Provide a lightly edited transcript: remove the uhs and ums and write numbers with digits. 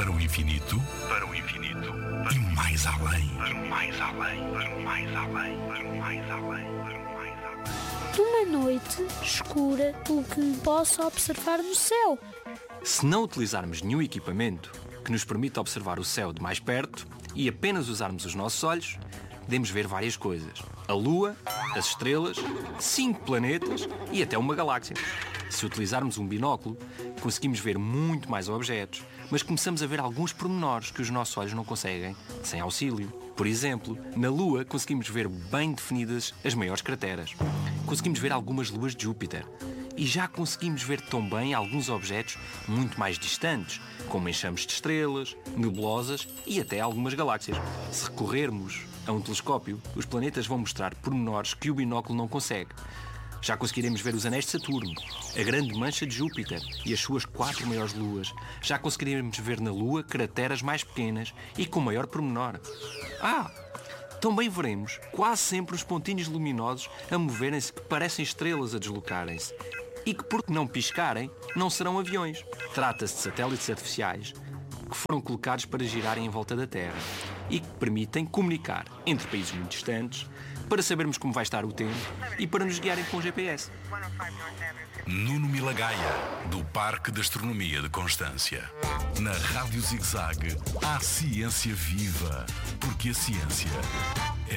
Para o infinito, para o infinito, e mais além, para mais além, para mais além, para mais além, para mais além. Numa noite escura, o que posso observar no céu? Se não utilizarmos nenhum equipamento que nos permita observar o céu de mais perto e apenas usarmos os nossos olhos, podemos ver várias coisas. A Lua, as estrelas, 5 planetas e até uma galáxia. Se utilizarmos um binóculo, conseguimos ver muito mais objetos, mas começamos a ver alguns pormenores que os nossos olhos não conseguem sem auxílio. Por exemplo, na Lua conseguimos ver bem definidas as maiores crateras. Conseguimos ver algumas luas de Júpiter. E já conseguimos ver também alguns objetos muito mais distantes, como enxames de estrelas, nebulosas e até algumas galáxias. Se recorrermos a um telescópio, os planetas vão mostrar pormenores que o binóculo não consegue. Já conseguiremos ver os anéis de Saturno, a grande mancha de Júpiter e as suas 4 maiores luas. Já conseguiremos ver na Lua crateras mais pequenas e com maior pormenor. Também veremos quase sempre os pontinhos luminosos a moverem-se que parecem estrelas a deslocarem-se. E que, por não piscarem, não serão aviões. Trata-se de satélites artificiais que foram colocados para girarem em volta da Terra e que permitem comunicar entre países muito distantes para sabermos como vai estar o tempo e para nos guiarem com o GPS. Nuno Milagaya, do Parque de Astronomia de Constância. Na Rádio Zig-Zag, há ciência viva, porque a ciência é